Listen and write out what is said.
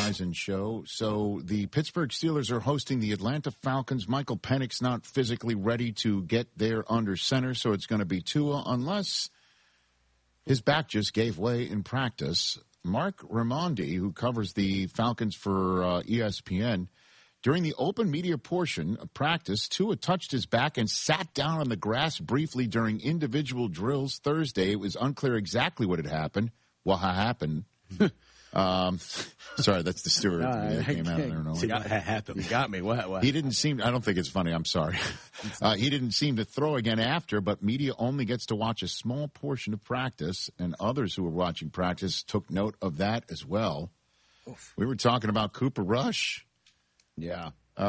Verizon show. So the Pittsburgh Steelers are hosting the Atlanta Falcons. Michael Penix's not physically ready to get there under center, so it's going to be Tua unless his back just gave way in practice. Mark Raimondi, who covers the Falcons for ESPN, during the open media portion of practice, Tua touched his back and sat down on the grass briefly during individual drills Thursday. It was unclear exactly what had happened. Well, how happened? Sorry, that's the steward that came out there. You got me. What? He didn't seem, I don't think it's funny. I'm sorry. He didn't seem to throw again after, but media only gets to watch a small portion of practice, and others who were watching practice took note of that as well. Oof. We were talking about Cooper Rush. Yeah.